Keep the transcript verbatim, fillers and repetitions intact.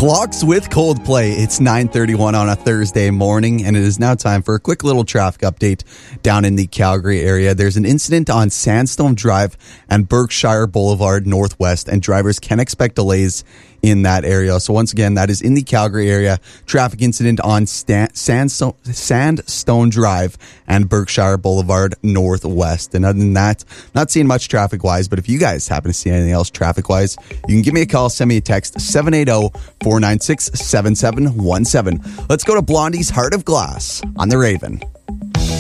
Clocks with Coldplay. It's nine thirty-one on a Thursday morning, and it is now time for a quick little traffic update down in the Calgary area. There's an incident on Sandstone Drive and Berkshire Boulevard Northwest, and drivers can expect delays in that area. So once again, that is in the Calgary area. Traffic incident on Stan- Sandstone, Sandstone Drive and Berkshire Boulevard Northwest. And other than that, not seeing much traffic-wise, but if you guys happen to see anything else traffic-wise, you can give me a call, send me a text, seven eight zero, four nine six, seven seven one seven. Let's go to Blondie's Heart of Glass on The Raven.